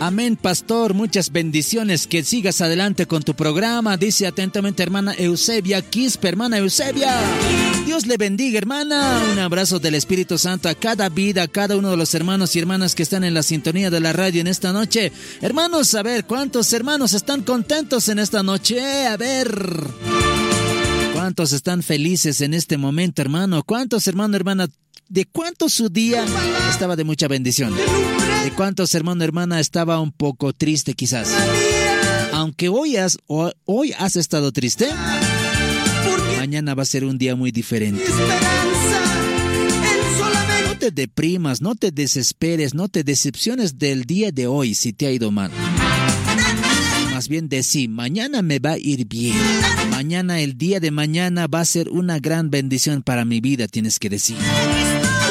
Amén, pastor. Muchas bendiciones. Que sigas adelante con tu programa. Dice atentamente hermana Eusebia Quispe. Hermana Eusebia, Dios le bendiga, hermana. Un abrazo del Espíritu Santo a cada vida, a cada uno de los hermanos y hermanas que están en la sintonía de la radio en esta noche. Hermanos, a ver, ¿cuántos hermanos están contentos en esta noche? A ver, ¿cuántos están felices en este momento, hermano? ¿Cuántos, hermano, hermana? ¿De cuántos su día estaba de mucha bendición? ¿De cuántos, hermano, hermana, estaba un poco triste quizás? Aunque hoy has estado triste, mañana va a ser un día muy diferente. No te deprimas, no te desesperes, no te decepciones del día de hoy si te ha ido mal. Más bien decí, mañana me va a ir bien. Mañana, el día de mañana va a ser una gran bendición para mi vida, tienes que decir.